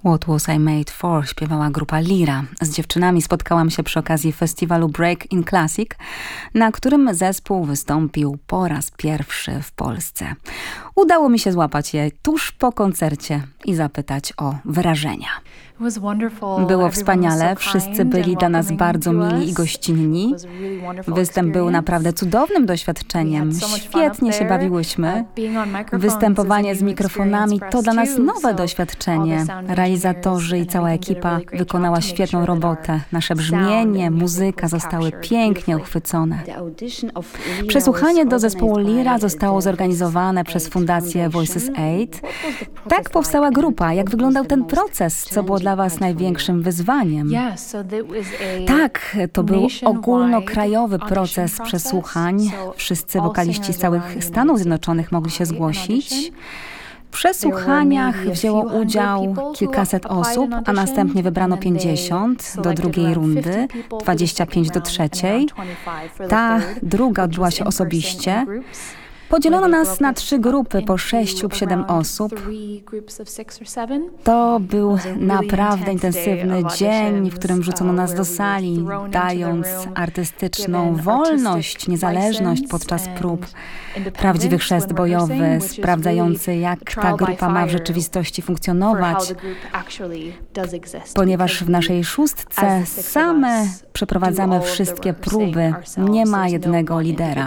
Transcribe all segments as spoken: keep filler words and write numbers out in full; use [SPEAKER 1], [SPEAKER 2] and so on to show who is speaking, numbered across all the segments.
[SPEAKER 1] What Was I Made For śpiewała grupa Lira. Z dziewczynami spotkałam się przy okazji festiwalu Break in Classic, na którym zespół wystąpił po raz pierwszy w Polsce. Udało mi się złapać je tuż po koncercie i zapytać o wrażenia. Było wspaniale, wszyscy byli dla nas bardzo mili i gościnni. Występ był naprawdę cudownym doświadczeniem, świetnie się bawiłyśmy. Występowanie z mikrofonami to dla nas nowe doświadczenie. Realizatorzy i cała ekipa wykonała świetną robotę. Nasze brzmienie, muzyka zostały pięknie uchwycone. Przesłuchanie do zespołu Lira zostało zorganizowane przez Fundację Voices Aid. Tak powstała grupa. Jak wyglądał ten proces? Co było dla was największym wyzwaniem? Tak, to był ogólnokrajowy proces przesłuchań. Wszyscy wokaliści z całych Stanów Zjednoczonych mogli się zgłosić. W przesłuchaniach wzięło udział kilkaset osób, a następnie wybrano pięćdziesiąt do drugiej rundy, dwadzieścia pięć do trzeciej. Ta druga odbyła się osobiście. Podzielono nas na trzy grupy po sześć lub siedem osób. To był naprawdę intensywny dzień, w którym wrzucono nas do sali, dając artystyczną wolność, niezależność podczas prób. Prawdziwy chrzest bojowy, sprawdzający, jak ta grupa ma w rzeczywistości funkcjonować, ponieważ w naszej szóstce same przeprowadzamy wszystkie próby, nie ma jednego lidera.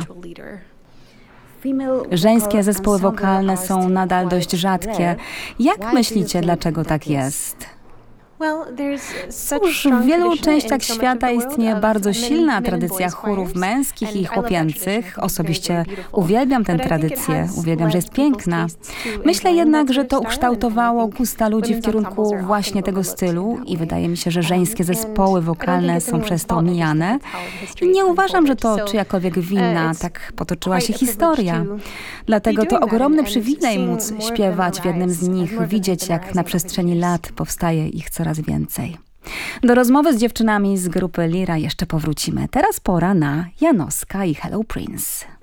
[SPEAKER 1] Żeńskie zespoły wokalne są nadal dość rzadkie. Jak myślicie, dlaczego tak jest? Cóż, w wielu częściach świata istnieje bardzo silna tradycja chórów męskich i chłopięcych. Osobiście uwielbiam tę tradycję, uwielbiam, że jest piękna. Myślę jednak, że to ukształtowało gusta ludzi w kierunku właśnie tego stylu i wydaje mi się, że żeńskie zespoły wokalne są przez to omijane. I nie uważam, że to czyjakolwiek wina, tak potoczyła się historia. Dlatego to ogromny przywilej móc śpiewać w jednym z nich, widzieć, jak na przestrzeni lat powstaje ich coraz coraz więcej. Do rozmowy z dziewczynami z grupy Lira jeszcze powrócimy. Teraz pora na Janoska i Hello Prince.